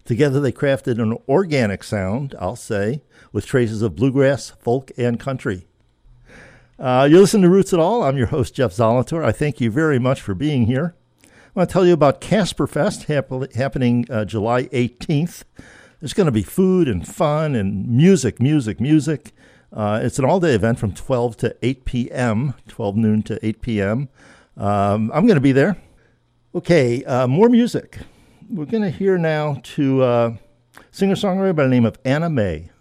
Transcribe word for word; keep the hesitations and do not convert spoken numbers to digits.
Together they crafted an organic sound, I'll say, with traces of bluegrass, folk, and country. Uh, you listen to Roots at All. I'm your host, Jeff Zolitor. I thank you very much for being here. I want to tell you about Casperfest hap- happening uh, July eighteenth. There's going to be food and fun and music, music, music. Uh, it's an all-day event from twelve to eight p.m., twelve noon to eight p.m. Um, I'm going to be there. Okay, uh, more music. We're going to hear now to uh, singer-songwriter by the name of Anna Mae.